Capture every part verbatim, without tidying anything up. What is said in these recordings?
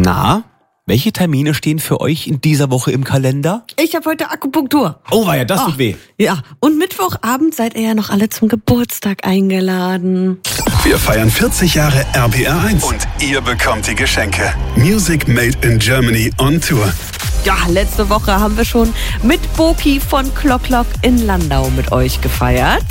Na, welche Termine stehen für euch in dieser Woche im Kalender? Ich habe heute Akupunktur. Oh, war ja, das tut weh. Ja, und Mittwochabend seid ihr ja noch alle zum Geburtstag eingeladen. Wir feiern vierzig Jahre R P R eins und ihr bekommt die Geschenke. Music Made in Germany on Tour. Ja, letzte Woche haben wir schon mit Boki von Clock-Clock in Landau mit euch gefeiert.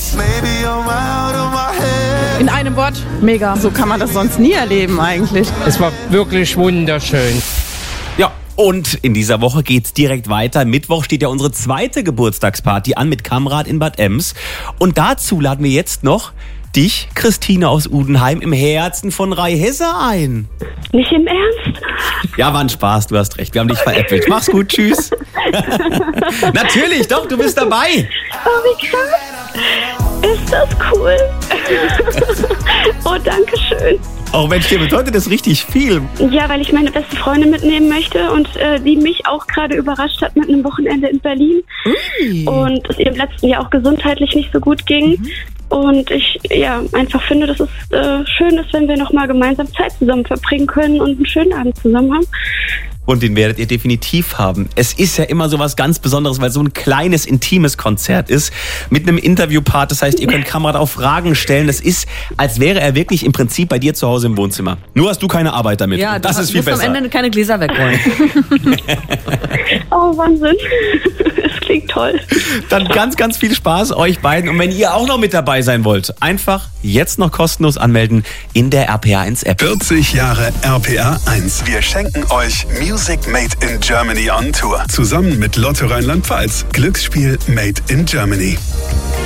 In einem Wort, mega. So kann man das sonst nie erleben eigentlich. Es war wirklich wunderschön. Ja, und in dieser Woche geht's direkt weiter. Mittwoch steht ja unsere zweite Geburtstagsparty an mit Kamrat in Bad Ems. Und dazu laden wir jetzt noch dich, Christine aus Udenheim, im Herzen von Rhei-Hesse ein. Nicht im Ernst? Ja, war ein Spaß, du hast recht. Wir haben dich veräppelt. Mach's gut, tschüss. Natürlich, doch, du bist dabei. Oh, wie krass. Ist das cool. Oh, danke schön. Auch Mensch, dir bedeutet das richtig viel. Ja, weil ich meine beste Freundin mitnehmen möchte und äh, die mich auch gerade überrascht hat mit einem Wochenende in Berlin. Mm. Und es ihr im letzten Jahr auch gesundheitlich nicht so gut ging. Mhm. Und ich ja einfach finde, dass es äh, schön ist, wenn wir nochmal gemeinsam Zeit zusammen verbringen können und einen schönen Abend zusammen haben. Und den werdet ihr definitiv haben. Es ist ja immer so was ganz Besonderes, weil so ein kleines, intimes Konzert ist. Mit einem Interviewpart, das heißt, ihr könnt Kamrat auch Fragen stellen. Das ist, als wäre er wirklich im Prinzip bei dir zu Hause im Wohnzimmer. Nur hast du keine Arbeit damit. Ja, das du ist viel musst besser. am Ende keine Gläser wegräumen. Oh, Wahnsinn. Das klingt toll. Dann ganz, ganz viel Spaß euch beiden. Und wenn ihr auch noch mit dabei sein wollt, einfach jetzt noch kostenlos anmelden in der R P R eins App. vierzig Jahre R P R eins. Wir schenken euch Music Made in Germany on Tour. Zusammen mit Lotto Rheinland-Pfalz. Glücksspiel Made in Germany.